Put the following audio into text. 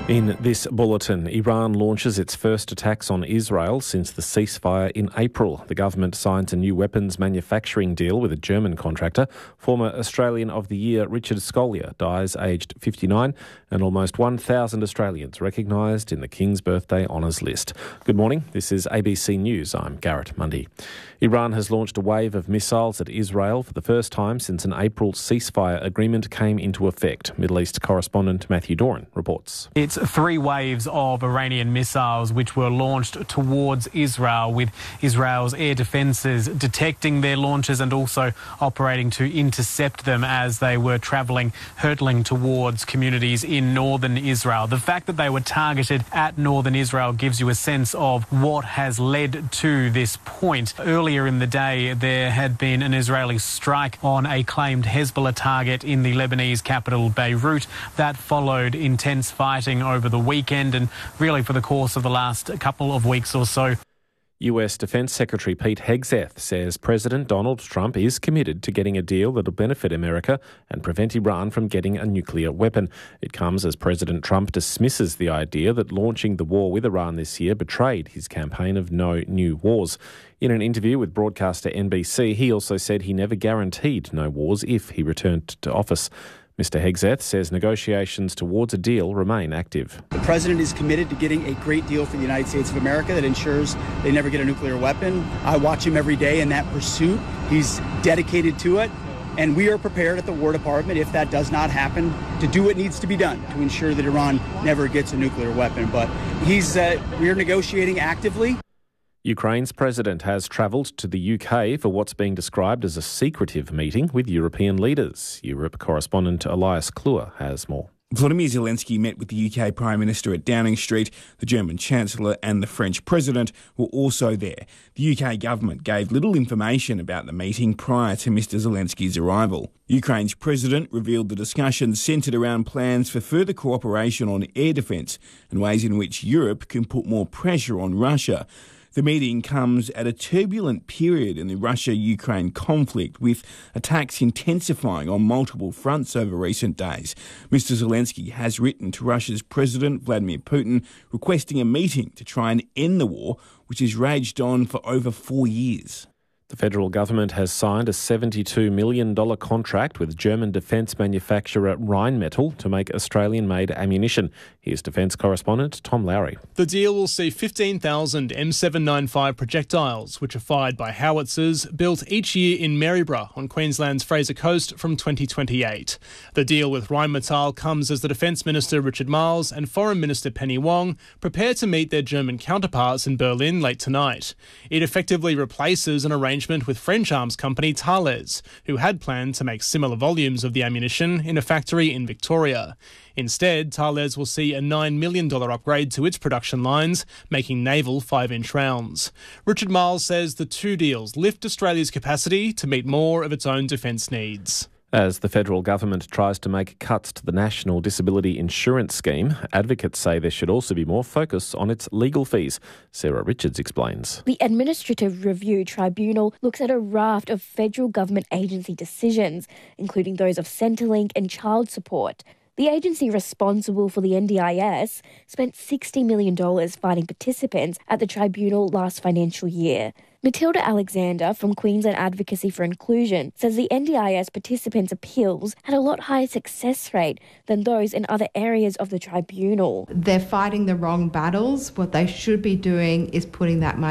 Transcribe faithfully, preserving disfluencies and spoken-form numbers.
In this bulletin, Iran launches its first attacks on Israel since the ceasefire in April. The government signs a new weapons manufacturing deal with a German contractor. Former Australian of the Year Richard Scolyer dies aged fifty-nine, and almost one thousand Australians recognised in the King's Birthday Honours list. Good morning, this is A B C News. I'm Garrett Mundy. Iran has launched a wave of missiles at Israel for the first time since an April ceasefire agreement came into effect. Middle East correspondent Matthew Doran reports. It's three waves of Iranian missiles which were launched towards Israel, with Israel's air defences detecting their launches and also operating to intercept them as they were travelling, hurtling towards communities in northern Israel. The fact that they were targeted at northern Israel gives you a sense of what has led to this point. Earlier in the day, there had been an Israeli strike on a claimed Hezbollah target in the Lebanese capital, Beirut. That followed intense fighting over the weekend and really for the course of the last couple of weeks or so. U S Defence Secretary Pete Hegseth says President Donald Trump is committed to getting a deal that will benefit America and prevent Iran from getting a nuclear weapon. It comes as President Trump dismisses the idea that launching the war with Iran this year betrayed his campaign of no new wars. In an interview with broadcaster N B C, he also said he never guaranteed no wars if he returned to office. Mister Hegseth says negotiations towards a deal remain active. The president is committed to getting a great deal for the United States of America that ensures they never get a nuclear weapon. I watch him every day in that pursuit. He's dedicated to it. And we are prepared at the War Department, if that does not happen, to do what needs to be done to ensure that Iran never gets a nuclear weapon. But he's uh, we're negotiating actively. Ukraine's president has travelled to the U K for what's being described as a secretive meeting with European leaders. Europe correspondent Elias Kluwer has more. Volodymyr Zelensky met with the U K Prime Minister at Downing Street. The German Chancellor and the French President were also there. The U K government gave little information about the meeting prior to Mister Zelensky's arrival. Ukraine's President revealed the discussions centred around plans for further cooperation on air defence and ways in which Europe can put more pressure on Russia. The meeting comes at a turbulent period in the Russia-Ukraine conflict, with attacks intensifying on multiple fronts over recent days. Mister Zelensky has written to Russia's President Vladimir Putin requesting a meeting to try and end the war, which has raged on for over four years. The federal government has signed a seventy-two million dollars contract with German defence manufacturer Rheinmetall to make Australian-made ammunition. Here's defence correspondent Tom Lowry. The deal will see fifteen thousand M seven ninety-five projectiles, which are fired by howitzers, built each year in Maryborough on Queensland's Fraser Coast from twenty twenty-eight. The deal with Rheinmetall comes as the Defence Minister Richard Marles and Foreign Minister Penny Wong prepare to meet their German counterparts in Berlin late tonight. It effectively replaces an arrangement with French arms company Thales, who had planned to make similar volumes of the ammunition in a factory in Victoria. Instead, Thales will see a nine million dollars upgrade to its production lines, making naval five-inch rounds. Richard Marles says the two deals lift Australia's capacity to meet more of its own defence needs. As the federal government tries to make cuts to the National Disability Insurance Scheme, advocates say there should also be more focus on its legal fees. Sarah Richards explains. The Administrative Review Tribunal looks at a raft of federal government agency decisions, including those of Centrelink and child support. The agency responsible for the N D I S spent sixty million dollars fighting participants at the tribunal last financial year. Matilda Alexander from Queensland Advocacy for Inclusion says the N D I S participants' appeals had a lot higher success rate than those in other areas of the tribunal. They're fighting the wrong battles. What they should be doing is putting that money